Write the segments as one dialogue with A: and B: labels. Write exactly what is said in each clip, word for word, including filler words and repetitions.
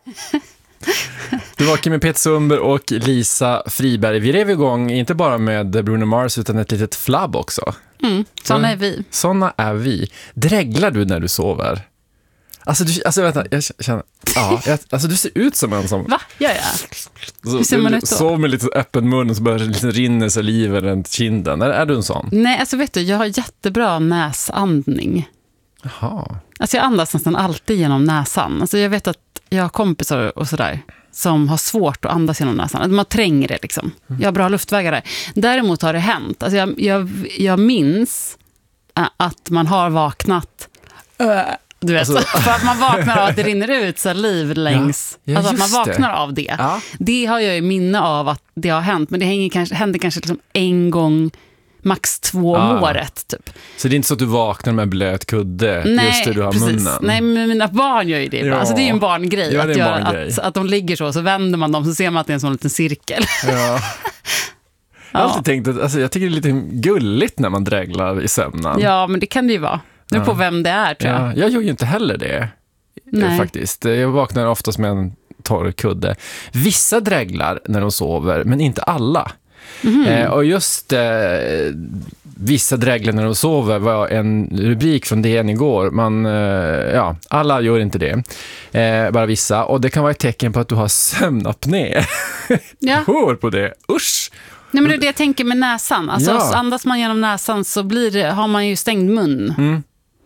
A: Du var med Peter Sundberg och Lisa Friberg. Vi rev igång inte bara med Bruno Mars utan ett litet flabb också.
B: Mm, såna är vi.
A: Såna är vi. Dräglar du när du sover? Alltså, du, alltså vänta, jag känner... Ja, jag, alltså du ser ut som en som...
B: Va? Gör jag?
A: Så,
B: Hur ser man ut då?
A: Sover med lite öppen mun och så bara liksom rinner saliv runt kinden. Är, är du en sån?
B: Nej, alltså vet du, jag har jättebra näsandning.
A: Jaha.
B: Alltså jag andas nästan alltid genom näsan. Alltså jag vet att jag har kompisar och sådär som har svårt att andas genom näsan. Man tränger det liksom. Jag har bra luftvägar där. Däremot har det hänt. Alltså jag, jag, jag minns att man har vaknat... Du vet, alltså, för att man vaknar av att det rinner ut saliv längs... Ja, ja, alltså att man vaknar det. av det. Ja. Det har jag ju minne av att det har hänt. Men det hänger kanske, händer kanske liksom en gång... max två om ah. året typ.
A: Så det är inte så att du vaknar med blöt kudde Nej, just det du har precis. munnen?
B: Nej, men mina barn gör ju det. Ja. Alltså det är ju en barngrej.
A: Ja,
B: att,
A: en
B: göra,
A: barngrej.
B: Att, att de ligger så, så vänder man dem så ser man att det är en sån liten cirkel.
A: Ja. Jag har alltid tänkt att alltså, jag tycker det är lite gulligt när man dräglar i sömnen.
B: Ja, men det kan det ju vara. Nu ja. på vem det är, tror jag.
A: Ja, jag gör ju inte heller det. Nej. Faktiskt. Jag vaknar oftast med en torr kudde. Vissa dräglar när de sover, men inte alla. Mm. Eh, och just eh, vissa dräglar när de sover var en rubrik från D N igår. Man, eh, ja, alla gör inte det. Eh, bara vissa. Och det kan vara ett tecken på att du har sömnapné.
B: Ja.
A: Hör på det. Usch!
B: Nej, men det är det jag tänker med näsan. Alltså,
A: ja.
B: andas man genom näsan så blir det, har man ju stängd mun.
A: Mm.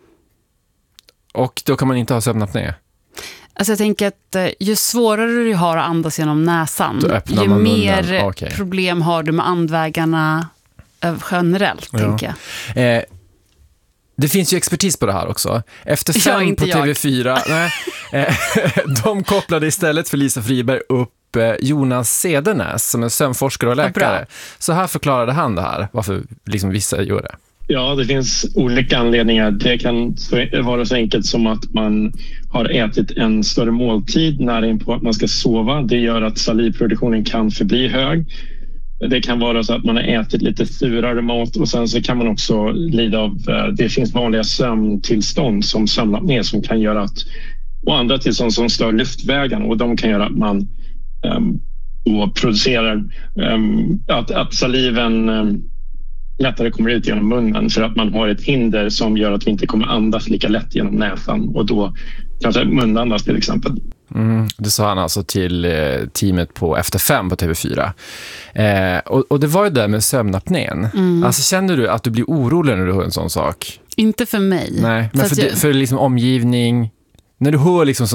A: Och då kan man inte ha sömnapné.
B: Alltså jag tänker att ju svårare du har att andas genom näsan, ju mer okay. problem har du med andvägarna generellt, ja. tänker jag.
A: Eh, det finns ju expertis på det här också. Efter fem ja, på T V fyra, nej, eh, de kopplade istället för Lisa Friberg upp eh, Jonas Cedernes som är sömnforskare och läkare. Så här förklarade han det här, varför liksom vissa gör det.
C: Ja, det finns olika anledningar. Det kan vara så enkelt som att man har ätit en större måltid nära in på att man ska sova. Det gör att salivproduktionen kan förbli hög. Det kan vara så att man har ätit lite surare mat och sen så kan man också lida av, det finns vanliga sömntillstånd som sömnapné som kan göra att, och andra tillstånd som stör luftvägarna och de kan göra att man um, och producerar um, att, att saliven um, lättare kommer ut genom munnen för att man har ett hinder som gör att vi inte kommer andas lika lätt genom näsan och då kanske munandas till exempel.
A: Mm, det sa han alltså till eh, teamet på Efter fem på T V fyra. Eh, och, och det var ju det med sömnapnén. Mm. Alltså känner du att du blir orolig när du hör en sån sak?
B: Inte för mig.
A: Nej, men för,
B: för,
A: jag... för liksom omgivning. När du hör liksom